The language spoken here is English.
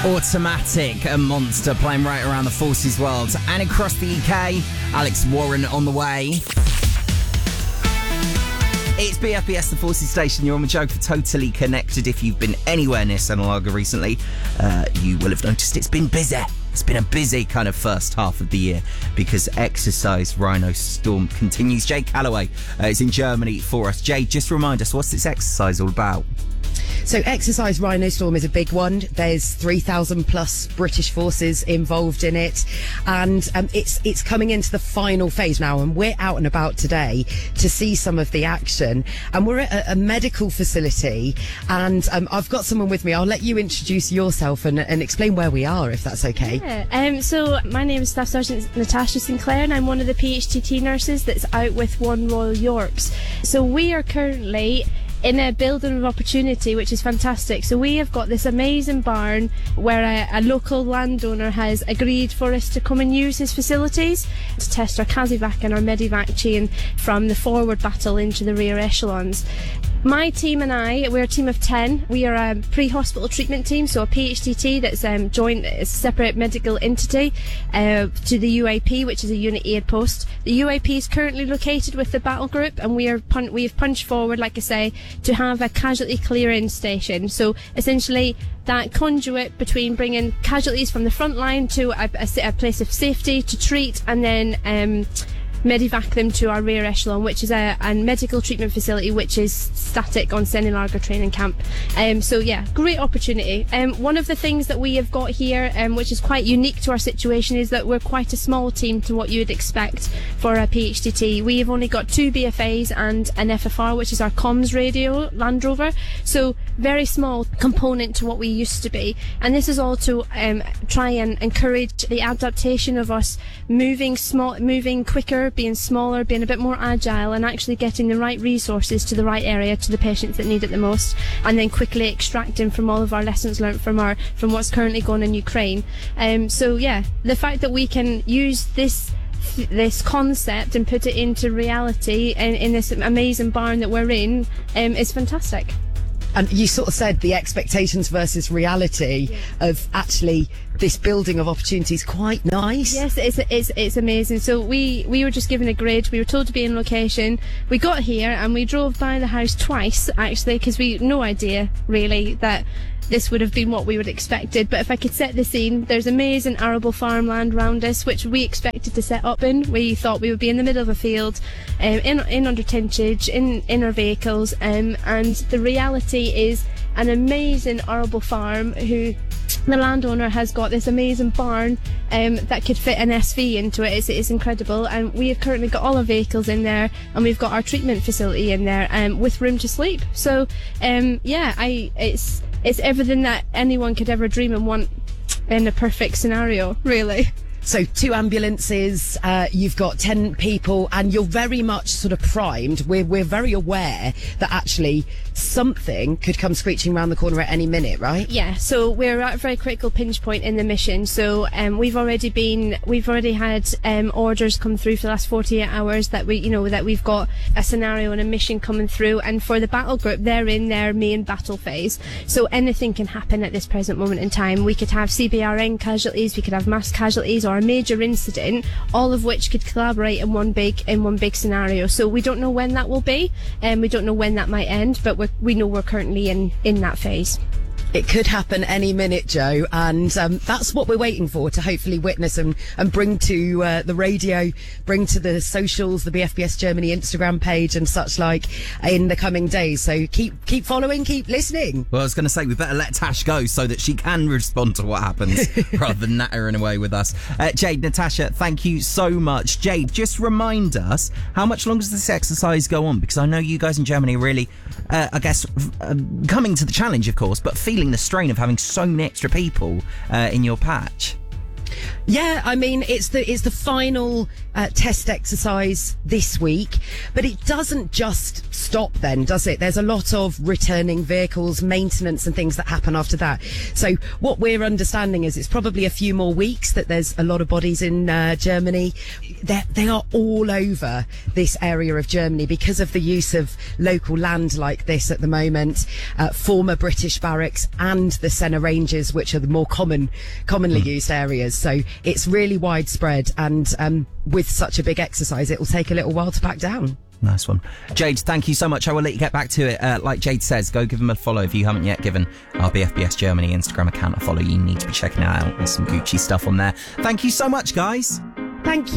Automatic, a monster playing right around the Forces world and across the UK. Alex Warren on the way. It's BFBS, the Forces station. You're on the Joke for Totally Connected. If you've been anywhere near Senna Lager recently, you will have noticed it's been busy. It's been a busy kind of first half of the year because Exercise Rhino Storm continues. Jade Calloway is in Germany for us. Jade, just remind us, what's this exercise all about? So Exercise Rhino Storm is a big one. There's 3,000 plus British forces involved in it, and it's coming into the final phase now, and we're out and about today to see some of the action, and we're at a medical facility, and I've got someone with me. I'll let you introduce yourself and explain where we are, if that's okay. Yeah. So my name is Staff Sergeant Natasha Sinclair, and I'm one of the PHTT nurses that's out with One Royal Yorks. So we are currently in a building of opportunity, which is fantastic. So we have got this amazing barn where a local landowner has agreed for us to come and use his facilities to test our Casevac and our Medivac chain from the forward battle into the rear echelons. My team and I, we're a team of 10. We are a pre-hospital treatment team, so a PHTT that's joined as a separate medical entity to the UAP, which is a unit aid post. The UAP is currently located with the battle group, and we have punched forward, like I say, to have a casualty clearing station. So essentially that conduit between bringing casualties from the front line to a place of safety to treat, and then medivac them to our rear echelon, which is a medical treatment facility which is static on Senna Lager training camp. So yeah, great opportunity. One of the things that we have got here, which is quite unique to our situation, is that we're quite a small team to what you would expect for a PHTT. We have only got 2 BFAs and an FFR, which is our comms radio Land Rover, so very small component to what we used to be, and this is all to try and encourage the adaptation of us moving quicker, being smaller, being a bit more agile, and actually getting the right resources to the right area, to the patients that need it the most, and then quickly extracting from all of our lessons learned from what's currently going on in Ukraine. So yeah, the fact that we can use this concept and put it into reality in this amazing barn that we're in is fantastic. And you sort of said the expectations versus reality of actually this building of opportunity is quite nice. Yes, it's amazing. So we were just given a grid. We were told to be in location. We got here and we drove by the house twice, actually, because we had no idea really that this would have been what we would have expected. But if I could set the scene, there's amazing arable farmland around us, which we expected to set up in. We thought we would be in the middle of a field, in under tentage, in our vehicles, and the reality is an amazing arable farm who the landowner has got this amazing barn that could fit an SV into it. It's incredible, and we have currently got all our vehicles in there, and we've got our treatment facility in there with room to sleep. So it's everything that anyone could ever dream and want in a perfect scenario, really. So 2 ambulances, you've got 10 people, and you're very much sort of primed. We're very aware that actually something could come screeching around the corner at any minute, right? Yeah, so we're at a very critical pinch point in the mission. So we've already had orders come through for the last 48 hours that we've got a scenario and a mission coming through, and for the battle group, they're in their main battle phase. So anything can happen at this present moment in time. We could have CBRN casualties, we could have mass casualties, or a major incident, all of which could collaborate in one big scenario. So we don't know when that will be, and we don't know when that might end, but we know we're currently in that phase. It could happen any minute, Joe, and that's what we're waiting for, to hopefully witness and bring to the radio, bring to the socials, the BFBS Germany Instagram page and such like in the coming days. So keep following, keep listening. Well, I was going to say, we better let Tash go so that she can respond to what happens rather than nattering away with us. Jade, Natasha, thank you so much. Jade, just remind us, how much longer does this exercise go on? Because I know you guys in Germany are really, coming to the challenge, of course, but feeling the strain of having so many extra people in your patch. Yeah, I mean, it's the final test exercise this week, but it doesn't just stop then, does it? There's a lot of returning vehicles, maintenance and things that happen after that. So what we're understanding is it's probably a few more weeks that there's a lot of bodies in Germany. They are all over this area of Germany because of the use of local land like this at the moment, former British barracks and the Senna Ranges, which are the more commonly used areas. So it's really widespread, and with such a big exercise, it will take a little while to back down. Nice one. Jade, thank you so much. I will let you get back to it. Like Jade says, go give them a follow if you haven't yet given our BFBS Germany Instagram account a follow. You need to be checking it out. There's some Gucci stuff on there. Thank you so much, guys. Thank you.